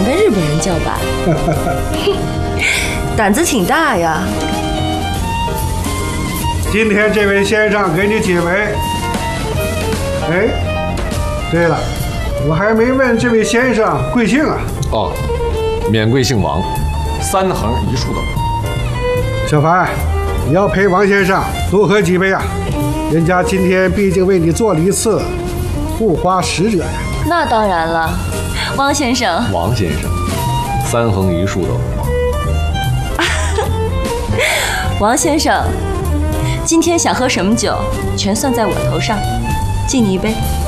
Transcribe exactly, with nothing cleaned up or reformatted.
敢跟日本人叫板，胆子挺大呀。 今天这位先生给你几位？哎，对了，我还没问这位先生贵姓啊？ 哦，免贵姓王，三横一竖的王。 小凡，你要陪王先生多喝几杯啊！人家今天毕竟为你做了一次护花使者呀。 那当然了，王先生。 王先生，三横一竖的王。 王先生，今天想喝什么酒，全算在我头上，敬你一杯。